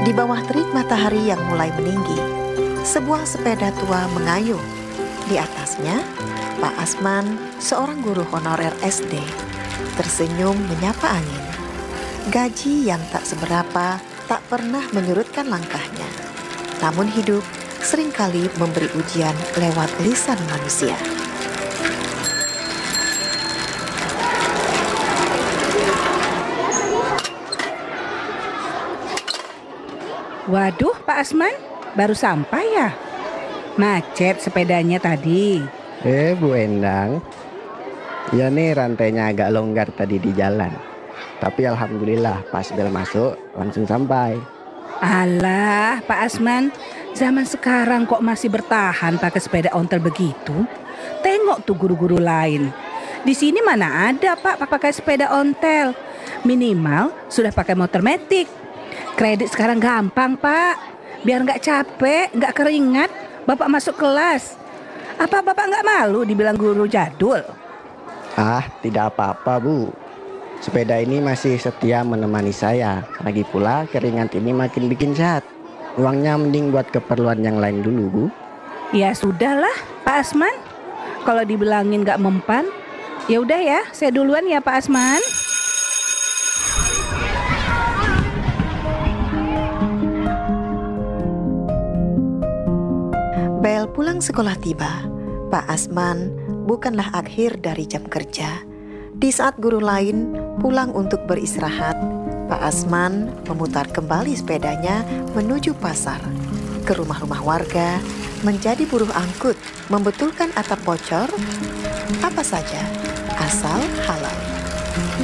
Di bawah terik matahari yang mulai meninggi, sebuah sepeda tua mengayuh. Di atasnya, Pak Asman, seorang guru honorer SD, tersenyum menyapa angin. Gaji yang tak seberapa tak pernah menyurutkan langkahnya. Namun hidup seringkali memberi ujian lewat lisan manusia. Waduh, Pak Asman, baru sampai ya? Macet sepedanya tadi. Bu Endang, ya nih rantainya agak longgar tadi di jalan. Tapi alhamdulillah pas bel masuk langsung sampai. Alah, Pak Asman, zaman sekarang kok masih bertahan pakai sepeda ontel begitu? Tengok tuh guru-guru lain. Di sini mana ada Pak pakai sepeda ontel? Minimal sudah pakai motor metik. Kredit sekarang gampang Pak. Biar nggak capek, nggak keringat, Bapak masuk kelas. Apa Bapak nggak malu dibilang guru jadul? Tidak apa-apa Bu. Sepeda ini masih setia menemani saya. Lagi pula keringat ini makin bikin sehat. Uangnya mending buat keperluan yang lain dulu Bu. Ya sudahlah Pak Asman. Kalau dibilangin nggak mempan, ya udah ya, saya duluan ya Pak Asman. Bel pulang sekolah tiba. Pak Asman bukanlah akhir dari jam kerja. Di saat guru lain pulang untuk beristirahat, Pak Asman memutar kembali sepedanya menuju pasar, ke rumah-rumah warga, menjadi buruh angkut, membetulkan atap bocor, apa saja, asal halal.